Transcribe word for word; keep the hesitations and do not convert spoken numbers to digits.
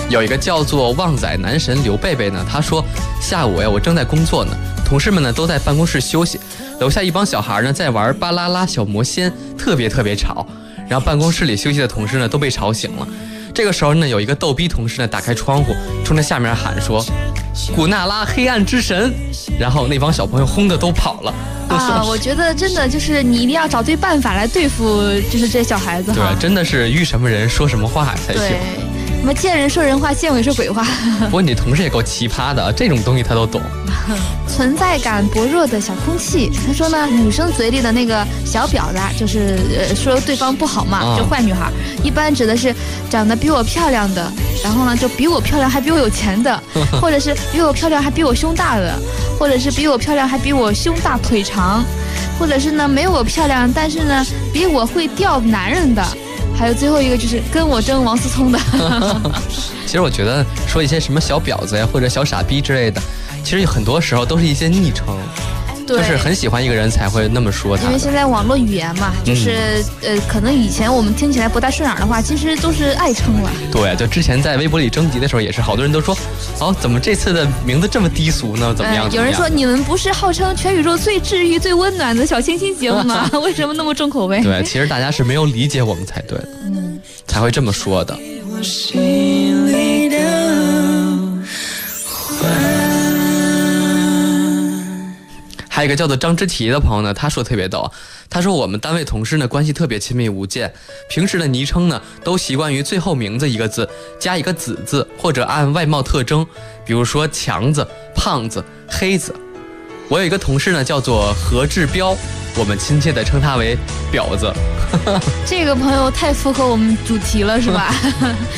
有一个叫做旺仔男神刘贝贝呢，他说下午呀，我正在工作呢，同事们呢都在办公室休息，楼下一帮小孩呢在玩巴啦啦小魔仙，特别特别吵，然后办公室里休息的同事呢都被吵醒了。这个时候呢，有一个逗逼同事呢打开窗户，冲着下面喊说：“古娜拉黑暗之神！”然后那帮小朋友轰的都跑了。 啊，我觉得真的就是你一定要找对办法来对付，就是这些小孩子哈。 对，真的是遇什么人说什么话才行。 对，什么见人说人话，见鬼说鬼话。 不过你同事也够奇葩的，这种东西他都懂。 存在感薄弱的小空气，他说呢，女生嘴里的那个小婊子，就是呃说对方不好嘛， 啊、 就坏女孩，一般指的是长得比我漂亮的，然后呢就比我漂亮还比我有钱的，或者是比我漂亮还比我胸大的，或者是比我漂亮还比我胸大腿长，或者是呢没有我漂亮，但是呢比我会钓男人的。还有最后一个就是跟我争王思聪的。 其实我觉得说一些什么小婊子呀或者小傻逼之类的，其实很多时候都是一些昵称，就是很喜欢一个人才会那么说他。 因为现在网络语言嘛，就是、嗯、呃，可能以前我们听起来不大顺耳的话，其实都是爱称了。 对，就之前在微博里征集的时候，也是好多人都说，哦，怎么这次的名字这么低俗呢？怎么样？ 呃、有人说你们不是号称全宇宙最治愈、最温暖的小清新节目吗？为什么那么重口味？ 对，其实大家是没有理解我们才对，嗯，才会这么说的。还有一个叫做张之祺的朋友呢，他说特别逗，他说我们单位同事呢关系特别亲密无间，平时的昵称呢都习惯于最后名字一个字加一个子字，或者按外貌特征，比如说强子、胖子、黑子。我有一个同事呢叫做何志彪，我们亲切地称他为婊子。 这个朋友太符合我们主题了，是吧？